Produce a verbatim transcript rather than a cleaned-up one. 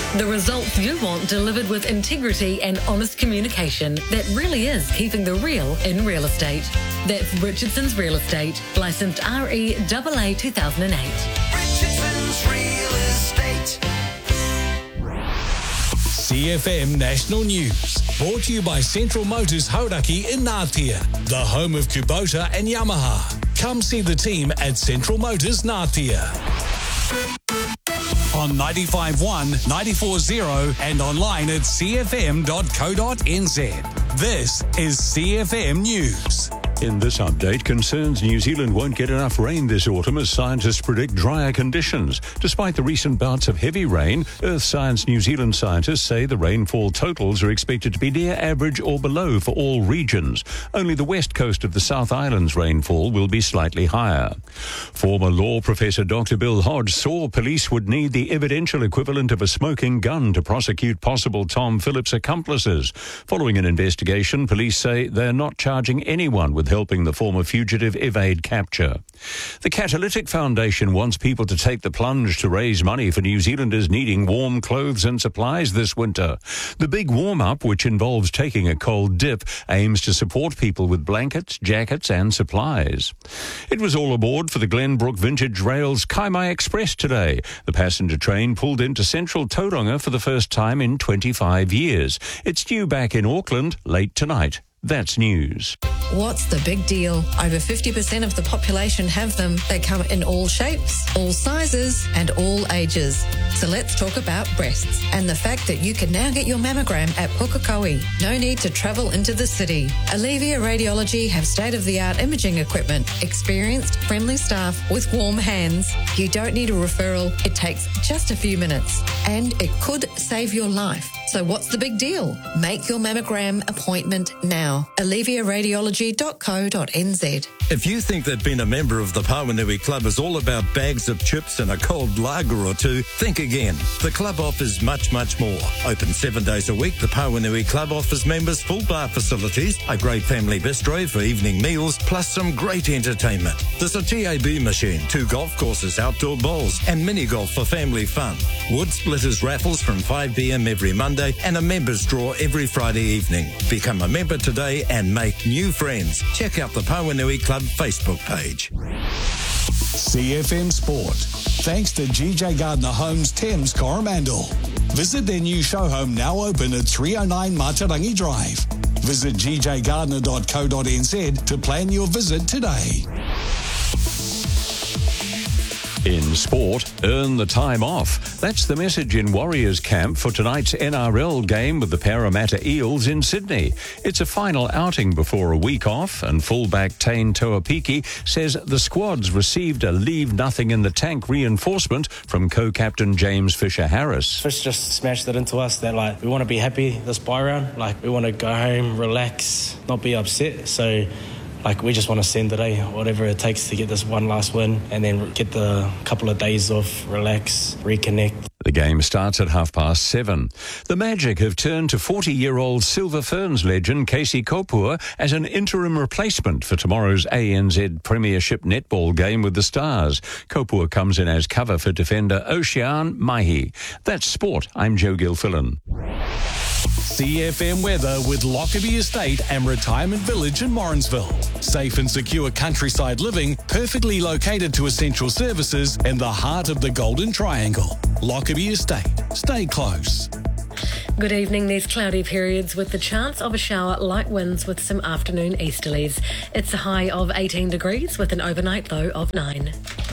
The results you want delivered with integrity and honest communication that really is keeping the real in real estate. That's Richardson's Real Estate, licensed R E A A two thousand eight. Richardson's Real Estate. C F M National News, brought to you by Central Motors Hauraki in Ngātea, the home of Kubota and Yamaha. Come see the team at Central Motors Ngātea. On ninety-five point one, ninety-four point zero and online at c f m dot co dot n z. This is C F M News. In this update, concerns New Zealand won't get enough rain this autumn as scientists predict drier conditions. Despite the recent bouts of heavy rain, Earth Science New Zealand scientists say the rainfall totals are expected to be near average or below for all regions. Only the west coast of the South Island's rainfall will be slightly higher. Former law professor Doctor Bill Hodge saw police would need the evidential equivalent of a smoking gun to prosecute possible Tom Phillips accomplices. Following an investigation, police say they're not charging anyone with helping the former fugitive evade capture. The Catalytic Foundation wants people to take the plunge to raise money for New Zealanders needing warm clothes and supplies this winter. The big warm-up, which involves taking a cold dip, aims to support people with blankets, jackets and supplies. It was all aboard for the Glenbrook Vintage Rails Kaimai Express today. The passenger train pulled into central Tauranga for the first time in twenty-five years. It's due back in Auckland late tonight. That's news. What's the big deal? Over fifty percent of the population have them. They come in all shapes, all sizes and all ages. So let's talk about breasts and the fact that you can now get your mammogram at Pukekohe. No need to travel into the city. Alivia Radiology have state-of-the-art imaging equipment, experienced, friendly staff with warm hands. You don't need a referral. It takes just a few minutes and it could save your life. So what's the big deal? Make your mammogram appointment now. alivia radiology dot co dot n z. If you think that being a member of the Pawanui Club is all about bags of chips and a cold lager or two, think again. The club offers much, much more. Open seven days a week, the Pawanui Club offers members full bar facilities, a great family bistro for evening meals, plus some great entertainment. There's a T A B machine, two golf courses, outdoor bowls, and mini golf for family fun. Wood splitters raffles from five p m every Monday and a members draw every Friday evening. Become a member today and make new friends. Check out the Pawanui Club Facebook page. C F M Sport. Thanks to G J Gardner Homes Thames Coromandel. Visit their new show home now open at three oh nine Matarangi Drive. Visit g j gardner dot co dot n z to plan your visit today. In sport, earn the time off. That's the message in Warriors camp for tonight's N R L game with the Parramatta Eels in Sydney. It's a final outing before a week off, and fullback Tane Toapiki says the squad's received a leave nothing in the tank reinforcement from co-captain James Fisher-Harris. Fish just smashed it into us that like we want to be happy this bye round. Like we want to go home, relax, not be upset. So Like, we just want to send the day, whatever it takes to get this one last win and then get the couple of days off, relax, reconnect. The game starts at half past seven. The Magic have turned to forty-year-old Silver Ferns legend Casey Kopua as an interim replacement for tomorrow's A N Z Premiership netball game with the Stars. Kopua comes in as cover for defender Ocean Mahi. That's sport. I'm Joe Gilfillan. C F M weather with Lockerbie Estate and Retirement Village in Morrinsville. Safe and secure countryside living, perfectly located to essential services in the heart of the Golden Triangle. Lockerbie Estate. Stay close. Good evening. There's cloudy periods with the chance of a shower, light winds with some afternoon easterlies. It's a high of eighteen degrees with an overnight low of nine.